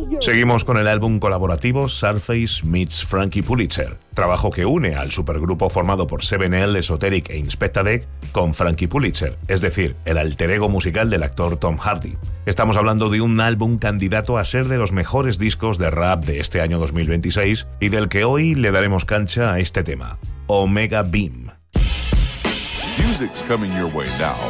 Seguimos con el álbum colaborativo Surface meets Frankie Pulitzer, trabajo que une al supergrupo formado por 7L, Esoteric e Inspectadec con Frankie Pulitzer, es decir, el alter ego musical del actor Tom Hardy. Estamos hablando de un álbum candidato a ser de los mejores discos de rap de este año 2026 y del que hoy le daremos cancha a este tema, Omega Beam. Music's coming your way now